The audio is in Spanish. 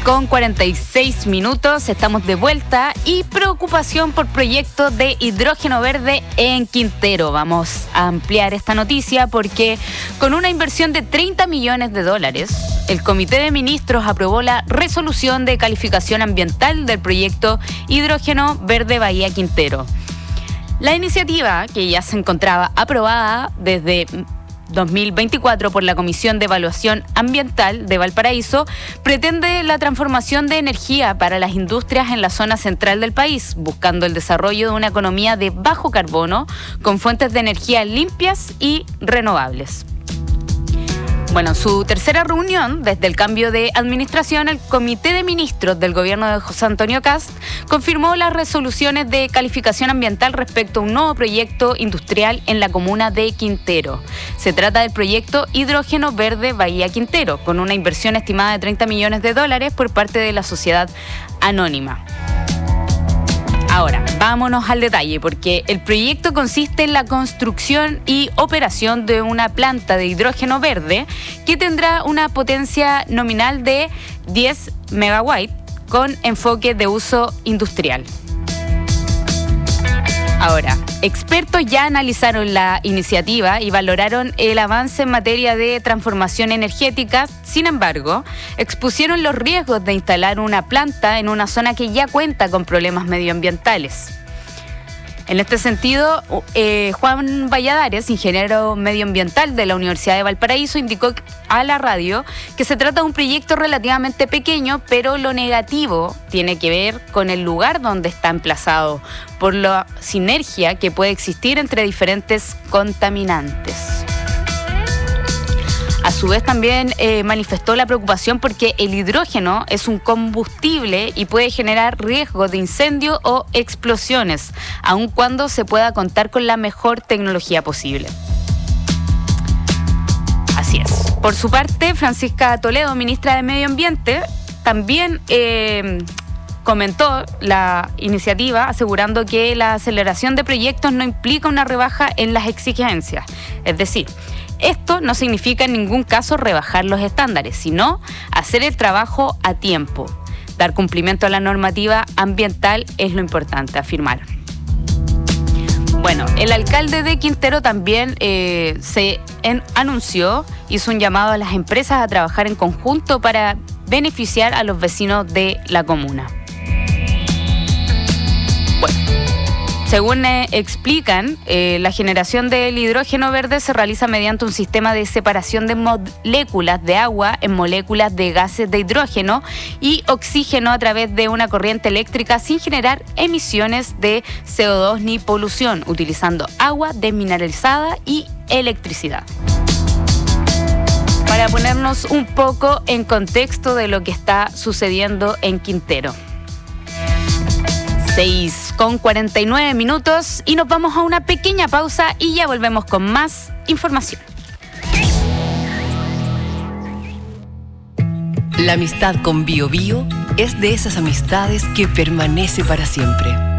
6:46, estamos de vuelta y preocupación por proyectos de hidrógeno verde en Quintero. Vamos a ampliar esta noticia porque con una inversión de $30 millones, el Comité de Ministros aprobó la resolución de calificación ambiental del proyecto Hidrógeno Verde Bahía Quintero. La iniciativa, que ya se encontraba aprobada desde 2024 por la Comisión de Evaluación Ambiental de Valparaíso, pretende la transformación de energía para las industrias en la zona central del país, buscando el desarrollo de una economía de bajo carbono con fuentes de energía limpias y renovables. Bueno, en su tercera reunión, desde el cambio de administración, el Comité de Ministros del gobierno de José Antonio Kast confirmó las resoluciones de calificación ambiental respecto a un nuevo proyecto industrial en la comuna de Quintero. Se trata del proyecto Hidrógeno Verde Bahía Quintero, con una inversión estimada de $30 millones por parte de la sociedad anónima. Ahora, vámonos al detalle, porque el proyecto consiste en la construcción y operación de una planta de hidrógeno verde que tendrá una potencia nominal de 10 megawatts con enfoque de uso industrial. Ahora, expertos ya analizaron la iniciativa y valoraron el avance en materia de transformación energética. Sin embargo, expusieron los riesgos de instalar una planta en una zona que ya cuenta con problemas medioambientales. En este sentido, Juan Valladares, ingeniero medioambiental de la Universidad de Valparaíso, indicó a la radio que se trata de un proyecto relativamente pequeño, pero lo negativo tiene que ver con el lugar donde está emplazado, por la sinergia que puede existir entre diferentes contaminantes. A su vez también manifestó la preocupación porque el hidrógeno es un combustible y puede generar riesgo de incendio o explosiones, aun cuando se pueda contar con la mejor tecnología posible. Así es. Por su parte, Francisca Toledo, ministra de Medio Ambiente, también comentó la iniciativa asegurando que la aceleración de proyectos no implica una rebaja en las exigencias. Es decir, esto no significa en ningún caso rebajar los estándares, sino hacer el trabajo a tiempo. Dar cumplimiento a la normativa ambiental es lo importante, afirmaron. Bueno, el alcalde de Quintero también hizo un llamado a las empresas a trabajar en conjunto para beneficiar a los vecinos de la comuna. Según explican, la generación del hidrógeno verde se realiza mediante un sistema de separación de moléculas de agua en moléculas de gases de hidrógeno y oxígeno a través de una corriente eléctrica sin generar emisiones de CO2 ni polución, utilizando agua desmineralizada y electricidad. Para ponernos un poco en contexto de lo que está sucediendo en Quintero. 6:49 y nos vamos a una pequeña pausa y ya volvemos con más información. La amistad con Bio Bio es de esas amistades que permanece para siempre.